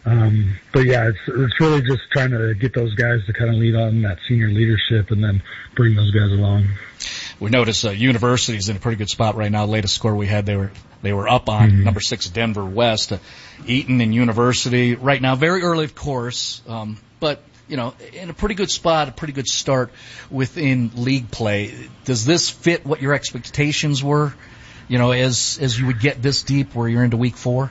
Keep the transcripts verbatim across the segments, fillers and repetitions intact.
Um, but yeah, it's it's really just trying to get those guys to kind of lead on that senior leadership and then bring those guys along. We notice uh, University's in a pretty good spot right now. Latest score we had, they were they were up on mm-hmm. number six Denver West. Uh, Eaton and University right now, very early of course, um, but you know, in a pretty good spot, a pretty good start within league play. Does this fit what your expectations were? You know, as as you would get this deep, where you're into week four.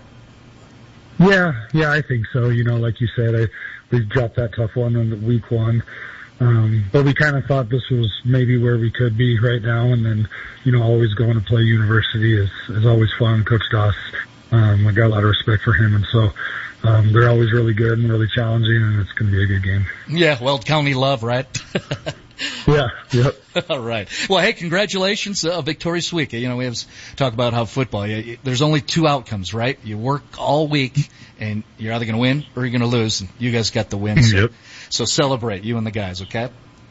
Yeah, yeah, I think so. You know, like you said, I, we dropped that tough one in week one. Um, but we kind of thought this was maybe where we could be right now. And then, you know, always going to play University is, is always fun. Coach Doss, um, I got a lot of respect for him. And so, um, they're always really good and really challenging, and it's going to be a good game. Yeah, well, County love, right? Yeah, yep. All right. Well, hey, congratulations, uh, victorious week. You know, we have to talk about how football, you, you, there's only two outcomes, right? You work all week, and you're either going to win or you're going to lose, and you guys got the win. So, yep. so celebrate, you and the guys, okay?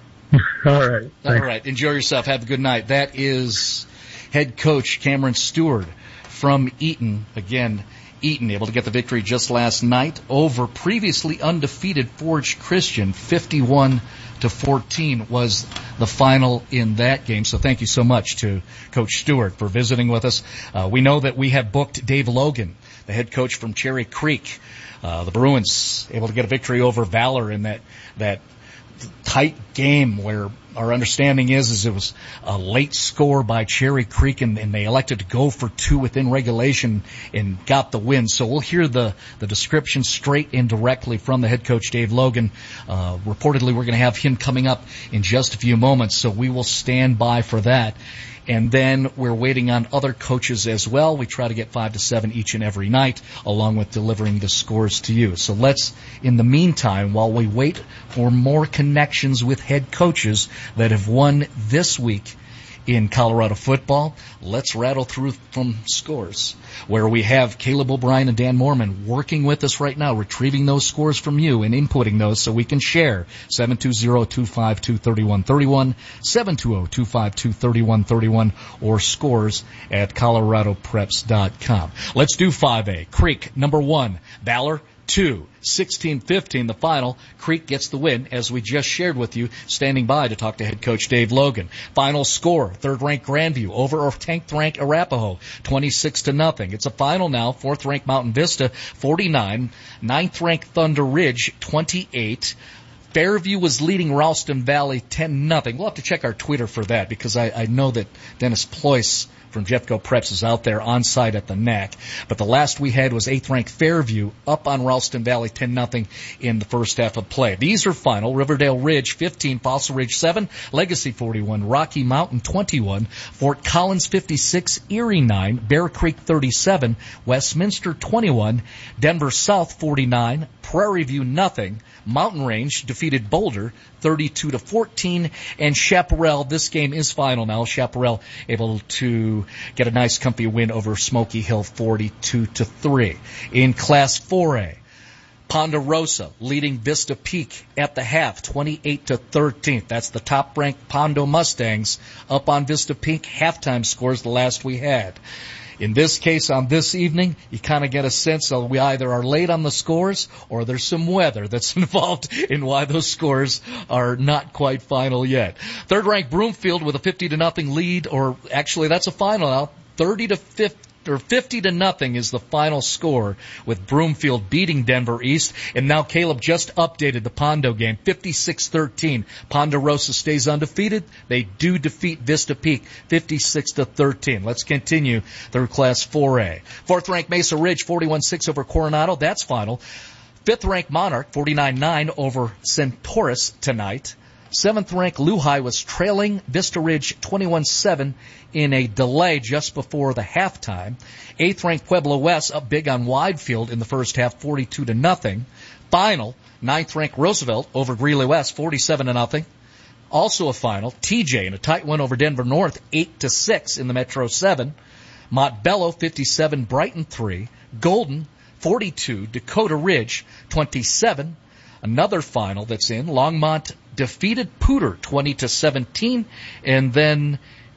All right. All Thanks. right. Enjoy yourself. Have a good night. That is head coach Cameron Stewart from Eaton. Again, Eaton able to get the victory just last night over previously undefeated Forge Christian. fifty-one to fourteen was the final in that game. So thank you so much to Coach Stewart for visiting with us. Uh, we know that we have booked Dave Logan, the head coach from Cherry Creek. Uh, the Bruins able to get a victory over Valor in that, that tight game where our understanding is, is it was a late score by Cherry Creek, and, and they elected to go for two within regulation and got the win. So we'll hear the, the description straight and directly from the head coach, Dave Logan. Uh, reportedly, we're going to have him coming up in just a few moments, so we will stand by for that. And then we're waiting on other coaches as well. We try to get five to seven each and every night, along with delivering the scores to you. So let's, in the meantime, while we wait for more connections with head coaches that have won this week in Colorado football, let's rattle through from scores, where we have Caleb O'Brien and Dan Moorman working with us right now, retrieving those scores from you and inputting those so we can share. seven two zero, two five two, three one three one, seven two zero, two five two, three one three one, or scores at colorado preps dot com. Let's do five A. Creek, number one. Valor, two. sixteen fifteen, the final. Creek gets the win, as we just shared with you, standing by to talk to head coach Dave Logan. Final score, third-ranked Grandview over tenth-ranked Arapahoe, twenty-six to nothing. It's a final now, fourth-ranked Mountain Vista, forty-nine, ninth-ranked Thunder Ridge, twenty-eight. Fairview was leading Ralston Valley ten nothing. We'll have to check our Twitter for that, because I, I know that Dennis Ployce from Jeffco Preps is out there on site at the N A C. But the last we had was eighth-ranked Fairview up on Ralston Valley ten nothing in the first half of play. These are final. Riverdale Ridge fifteen, Fossil Ridge seven, Legacy forty-one, Rocky Mountain twenty-one, Fort Collins fifty-six, Erie nine, Bear Creek thirty-seven, Westminster twenty-one, Denver South forty-nine, Prairie View nothing, Mountain Range defeated Boulder thirty-two to fourteen, and Chaparral, this game is final now. Chaparral able to get a nice comfy win over Smoky Hill forty-two to three. In Class four A, Ponderosa leading Vista Peak at the half, twenty-eight to thirteen. That's the top-ranked Pondo Mustangs up on Vista Peak. Halftime scores the last we had. In this case, on this evening, you kind of get a sense that we either are late on the scores or there's some weather that's involved in why those scores are not quite final yet. Third-ranked Broomfield with a fifty to nothing lead, or actually that's a final now, thirty to fifty. Or fifty to nothing is the final score, with Broomfield beating Denver East. And now Caleb just updated the Pondo game, fifty-six thirteen. Ponderosa stays undefeated. They do defeat Vista Peak, fifty-six to thirteen. Let's continue through Class four A. Fourth-ranked Mesa Ridge, forty-one six over Coronado. That's final. Fifth-ranked Monarch, forty-nine nine over Centaurus tonight. Seventh-ranked Lehigh was trailing Vista Ridge twenty-one seven in a delay just before the halftime. Eighth-ranked Pueblo West up big on Widefield in the first half, forty-two to nothing. Final, ninth-ranked Roosevelt over Greeley West, forty-seven to nothing. Also a final, T J in a tight one over Denver North, eight to six in the Metro seven. Montbello, fifty-seven, Brighton three. Golden, forty-two, Dakota Ridge, twenty-seven. Another final that's in, Longmont defeated Pooter twenty to seventeen, and then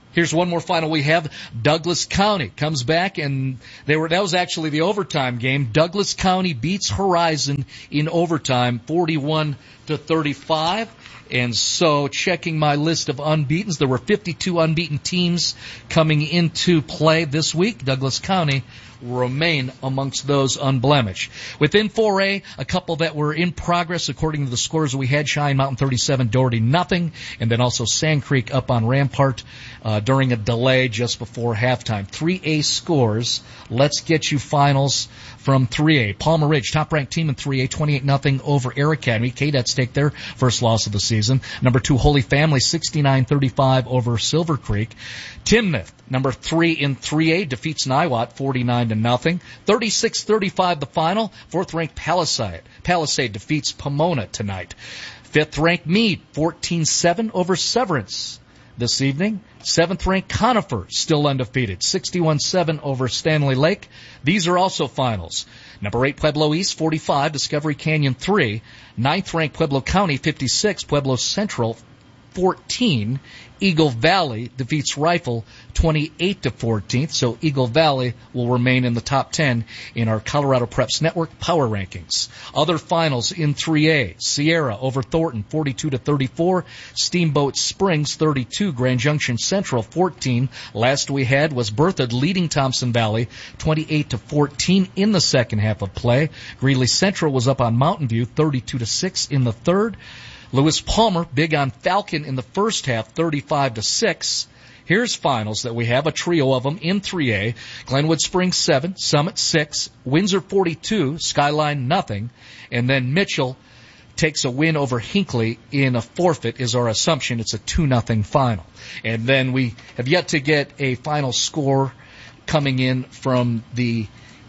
Here's one more final we have. Douglas County comes back, and they were that was actually the overtime game. Douglas County beats Horizon in overtime, forty-one to thirty-five. And so, checking my list of unbeatens, there were fifty-two unbeaten teams coming into play this week. Douglas County will remain amongst those unblemished. Within four A, a couple that were in progress according to the scores we had: Cheyenne Mountain thirty-seven, Doherty nothing, and then also Sand Creek up on Rampart uh, during a delay just before halftime. three A scores. Let's get you finals from three A. Palmer Ridge, top-ranked team in three A, twenty-eight nothing over Air Academy. Cadets take their first loss of the season. Number two, Holy Family, sixty-nine thirty-five over Silver Creek. Timnath, number three in three A, defeats Niwot, forty-nine to nothing. thirty-six thirty-five the final. Fourth-ranked Palisade. Palisade defeats Pomona tonight. Fifth-ranked Meade, fourteen seven over Severance this evening. Seventh-ranked Conifer, still undefeated, sixty-one seven over Stanley Lake. These are also finals. Number eight, Pueblo East, forty-five, Discovery Canyon three. Ninth-ranked Pueblo County, fifty-six, Pueblo Central, fourteen. Eagle Valley defeats Rifle, twenty-eight to fourteen. So Eagle Valley will remain in the top ten in our Colorado Preps Network power rankings. Other finals in three A: Sierra over Thornton, forty-two to thirty-four. Steamboat Springs, thirty-two. Grand Junction Central, fourteen. Last we had was Berthoud leading Thompson Valley, twenty-eight to fourteen in the second half of play. Greeley Central was up on Mountain View, thirty-two to six in the third. Lewis Palmer, big on Falcon in the first half, thirty-five to six. Here's finals that we have, a trio of them in three A. Glenwood Springs seven, Summit six, Windsor forty-two, Skyline nothing, and then Mitchell takes a win over Hinckley in a forfeit is our assumption. It's a two nothing final. And then we have yet to get a final score coming in from the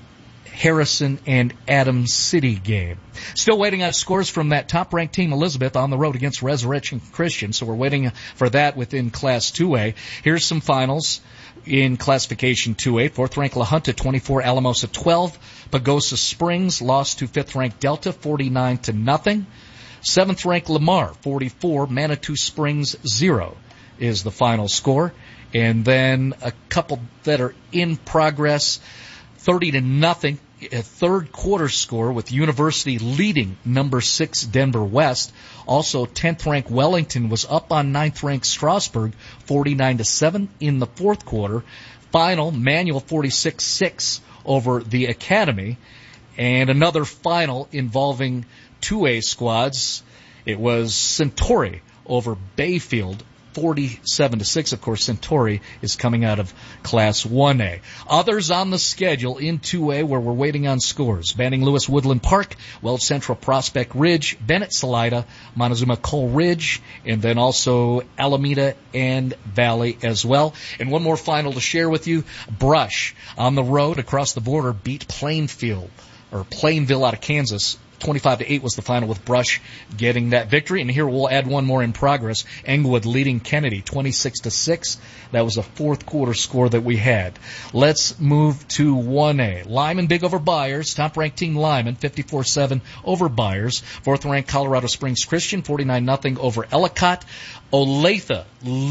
Harrison and Adams City game. Still waiting on scores from that top-ranked team, Elizabeth, on the road against Resurrection Christian, so we're waiting for that within Class two A. Here's some finals in Classification two A. Fourth-ranked La Junta, twenty-four, Alamosa twelve. Pagosa Springs lost to fifth-ranked Delta, forty-nine to nothing. Seventh-ranked Lamar, forty-four, Manitou Springs zero is the final score. And then a couple that are in progress, thirty to nothing. A third quarter score with University leading number six Denver West. Also, tenth-ranked Wellington was up on ninth-ranked Strasburg, forty-nine to seven in the fourth quarter. Final, Manual forty-six six over the Academy. And another final involving two A squads. It was Centauri over Bayfield, forty-seven to six. Of course, Centauri is coming out of Class one A. Others on the schedule in two A where we're waiting on scores: Banning Lewis Woodland Park, Welch Central Prospect Ridge, Bennett Salida, Montezuma Coal Ridge, and then also Alameda and Valley as well. And one more final to share with you: Brush on the road across the border beat Plainfield, or Plainville out of Kansas. twenty-five to eight was the final, with Brush getting that victory. And here we'll add one more in progress. Englewood leading Kennedy, twenty-six to six. That was a fourth quarter score that we had. Let's move to one A. Lyman big over Byers. Top-ranked team Lyman, fifty-four seven over Byers. Fourth-ranked Colorado Springs Christian, forty-nine nothing over Ellicott. Olathe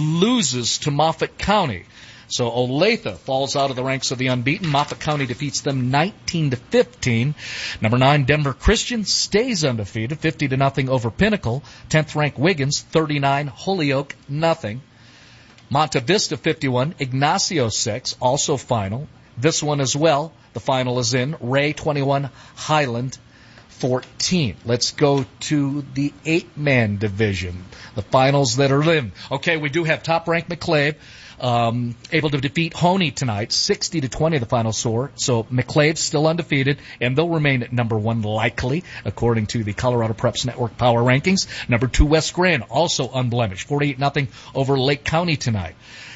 loses to Moffat County. So Olathe falls out of the ranks of the unbeaten. Moffat County defeats them nineteen to fifteen. Number nine, Denver Christian stays undefeated, fifty to nothing over Pinnacle. tenth ranked Wiggins, thirty-nine, Holyoke, nothing. Monte Vista, fifty-one, Ignacio, six, also final. This one as well, the final is in. Ray, twenty-one, Highland, fourteen. Let's go to the eight-man division, the finals that are in. Okay, we do have top-ranked McClave, Um, able to defeat Honey tonight, sixty to twenty the final score. So McClave's still undefeated, and they'll remain at number one likely, according to the Colorado Preps Network power rankings. Number two, West Grand, also unblemished, forty-eight nothing over Lake County tonight.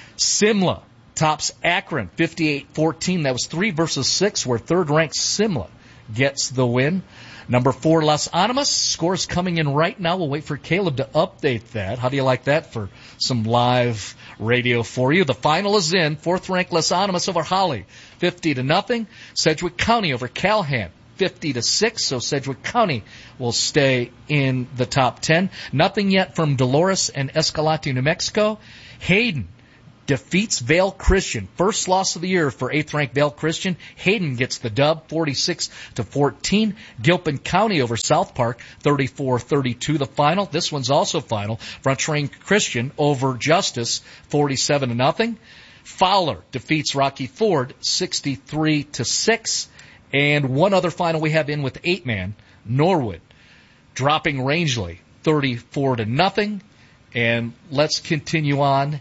Simla tops Akron, fifty-eight fourteen. That was three versus six, where third-ranked Simla gets the win. Number four, Las Animas. Scores coming in right now. We'll wait for Caleb to update that. How do you like that for some live radio for you? The final is in. Fourth-ranked Las Animas over Holly, fifty to nothing. Sedgwick County over Calhan, fifty to six. So Sedgwick County will stay in the top ten. Nothing yet from Dolores and Escalante, New Mexico. Hayden defeats Vale Christian. First loss of the year for eighth-ranked Vale Christian. Hayden gets the dub, forty-six to fourteen. Gilpin County over South Park, thirty-four thirty-two. The final, this one's also final. Front Range Christian over Justice, forty-seven to nothing. Fowler defeats Rocky Ford, sixty-three to six. And one other final we have in with eight-man, Norwood dropping Rangeley, thirty-four to nothing. And let's continue on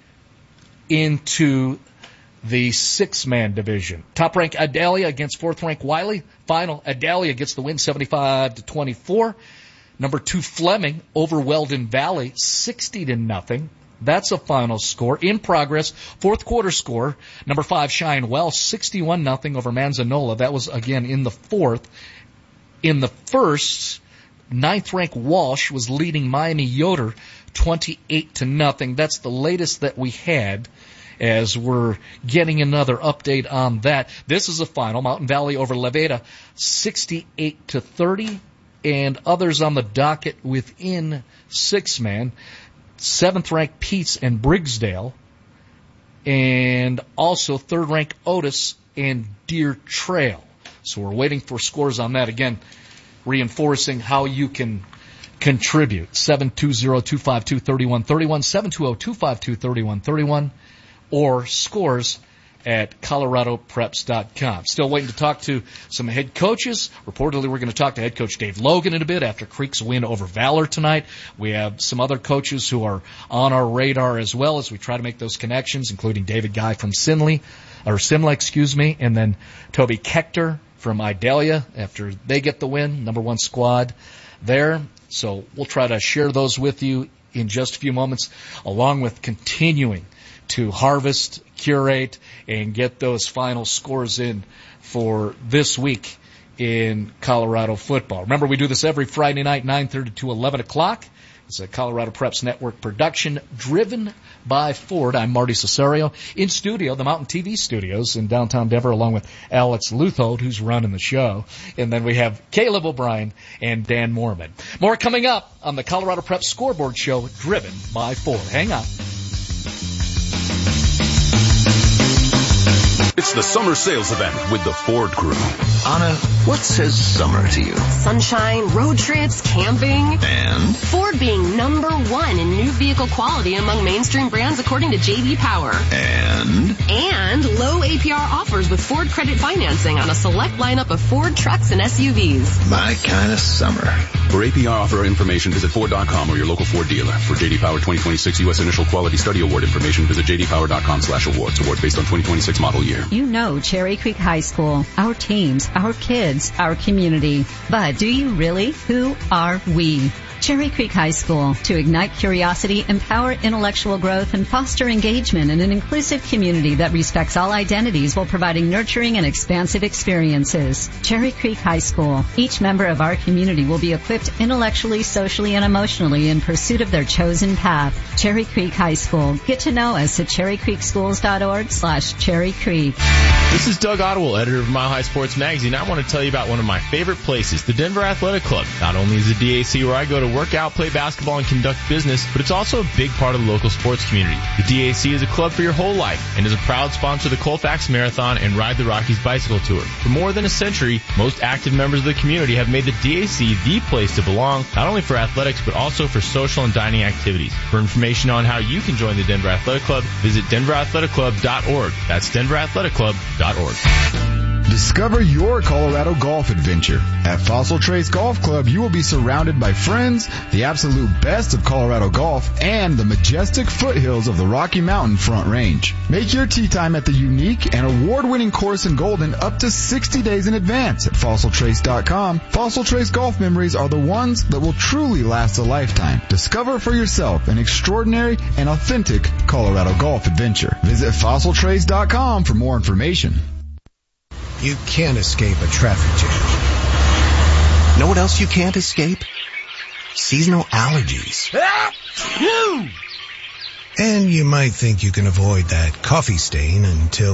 into the six-man division. Top-ranked Adalia against fourth-ranked Wiley. Final, Adalia gets the win, seventy-five to twenty-four. Number two, Fleming over Weldon Valley, sixty to nothing. That's a final score. In progress, fourth quarter score. Number five, Cheyenne Wells, sixty-one nothing over Manzanola. That was, again, in the fourth. In the first, ninth-ranked Walsh was leading Miami Yoder, twenty-eight to nothing. That's the latest that we had, as we're getting another update on that. This is the final. Mountain Valley over Levada, sixty-eight to thirty. And others on the docket within six-man, seventh-ranked Peets and Briggsdale, and also third-ranked Otis and Deer Trail. So we're waiting for scores on that. Again, reinforcing how you can contribute. seven two zero, two five two, three one three one, seven two zero, two five two, three one three one, or scores at colorado preps dot com. Still waiting to talk to some head coaches. Reportedly, we're going to talk to head coach Dave Logan in a bit after Creek's win over Valor tonight. We have some other coaches who are on our radar as well as we try to make those connections, including David Guy from Simley, or Simla, excuse me, and then Toby Kechter from Idalia after they get the win, number one squad there. So we'll try to share those with you in just a few moments, along with continuing to harvest, curate, and get those final scores in for this week in Colorado football. Remember, we do this every Friday night, nine thirty to eleven o'clock. It's a Colorado Preps Network production driven by Ford. I'm Marty Cesario in studio, the Mountain T V studios in downtown Denver, along with Alex Luthold, who's running the show. And then we have Caleb O'Brien and Dan Moorman. More coming up on the Colorado Preps Scoreboard Show, driven by Ford. Hang on. It's the summer sales event with the Ford Crew. Anna, what says summer to you? Sunshine, road trips, camping. And? Ford being number one in new vehicle quality among mainstream brands according to J D Power. And? And low A P R offers with Ford credit financing on a select lineup of Ford trucks and S U Vs. My kind of summer. For A P R offer information, visit Ford dot com or your local Ford dealer. For J D Power twenty twenty-six U S Initial Quality Study Award information, visit j d power dot com slash awards. Awards based on twenty twenty-six model year. You know Cherry Creek High School, our teams, our kids, our community. But do you really? Who are we? Cherry Creek High School, to ignite curiosity, empower intellectual growth, and foster engagement in an inclusive community that respects all identities while providing nurturing and expansive experiences. Cherry Creek High School. Each member of our community will be equipped intellectually, socially, and emotionally in pursuit of their chosen path. Cherry Creek High School. Get to know us at cherry creek schools dot org slash cherry creek. This is Doug Ottewell, editor of Mile High Sports Magazine. I want to tell you about one of my favorite places, the Denver Athletic Club. Not only is the D A C where I go to work out, play basketball, and conduct business, but it's also a big part of the local sports community. The D A C is a club for your whole life and is a proud sponsor of the Colfax Marathon and Ride the Rockies Bicycle Tour. For more than a century, most active members of the community have made the D A C the place to belong, not only for athletics, but also for social and dining activities. For information on how you can join the Denver Athletic Club, visit denver athletic club dot org. That's denver athletic club dot org. Discover your Colorado golf adventure. At Fossil Trace Golf Club, you will be surrounded by friends, the absolute best of Colorado golf, and the majestic foothills of the Rocky Mountain Front Range. Make your tee time at the unique and award-winning course in Golden up to sixty days in advance at fossil trace dot com. Fossil Trace golf memories are the ones that will truly last a lifetime. Discover for yourself an extraordinary and authentic Colorado golf adventure. Visit fossil trace dot com for more information. You can't escape a traffic jam. Know what else you can't escape? Seasonal allergies. And you might think you can avoid that coffee stain until...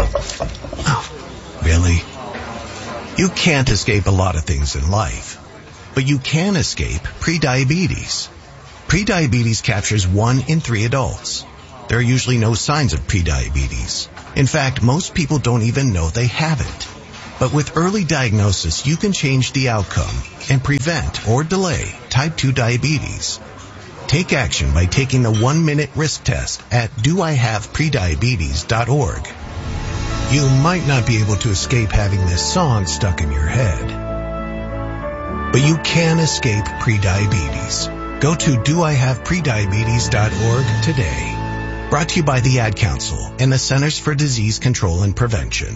Oh, really? You can't escape a lot of things in life, but you can escape prediabetes. Prediabetes captures one in three adults. there are usually no signs of prediabetes. In fact, most people don't even know they have it. But with early diagnosis, you can change the outcome and prevent or delay type two diabetes. Take action by taking the one-minute risk test at do I have prediabetes dot org. You might not be able to escape having this song stuck in your head, but you can escape prediabetes. Go to do I have prediabetes dot org today. Brought to you by the Ad Council and the Centers for Disease Control and Prevention.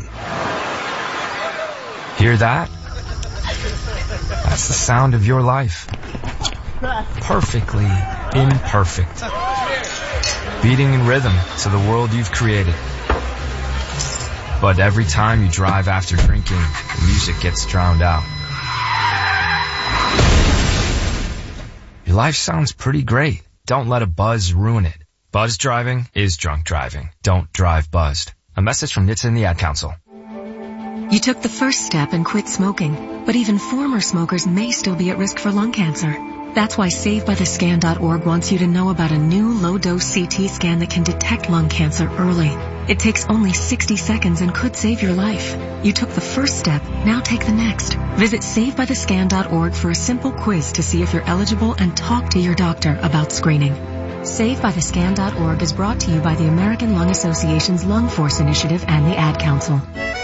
Hear that? That's the sound of your life. Perfectly imperfect. Beating in rhythm to the world you've created. But every time you drive after drinking, the music gets drowned out. Your life sounds pretty great. Don't let a buzz ruin it. Buzz driving is drunk driving. Don't drive buzzed. A message from N H T S A and the Ad Council. You took the first step and quit smoking, but even former smokers may still be at risk for lung cancer. That's why Save By The Scan dot org wants you to know about a new low-dose C T scan that can detect lung cancer early. It takes only sixty seconds and could save your life. You took the first step, now take the next. Visit Save By The Scan dot org for a simple quiz to see if you're eligible and talk to your doctor about screening. Save By The Scan dot org is brought to you by the American Lung Association's Lung Force Initiative and the Ad Council.